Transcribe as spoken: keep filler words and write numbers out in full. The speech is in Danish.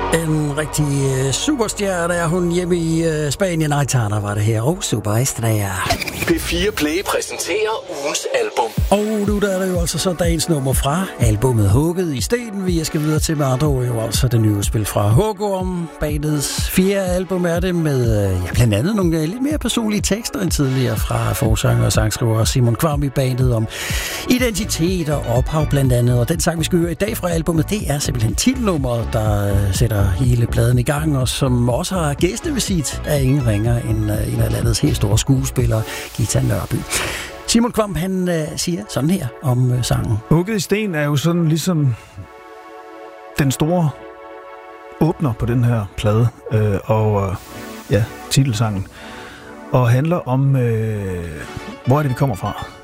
En rigtig uh, superstjerne er hun hjemme i uh, Spanien. Aitana var det her, og Superestrella. P fire Play præsenterer ugens album. Og nu der er det jo altså så dagens nummer fra albumet Hugget i Stenen. Vi skal videre til med andre ord, jo altså det nye spil fra Hugorm. Bandets fjerde album er det med ja, blandt andet nogle lidt mere personlige tekster end tidligere fra forsanger og sangskriver Simon Kvam i bandet om identitet og ophav blandt andet. Og den sang, vi skal høre i dag fra albumet, det er simpelthen titelnummeret, der sætter hele pladen i gang, og som også har gæstevisit af ingen ringer end en af landets helt store skuespillere, Gita Nørby. Simon Kvam, han øh, siger sådan her om øh, sangen. Hugget i sten er jo sådan ligesom den store åbner på den her plade, øh, og øh, ja, titelsangen, og handler om, øh, hvor er det, vi kommer fra.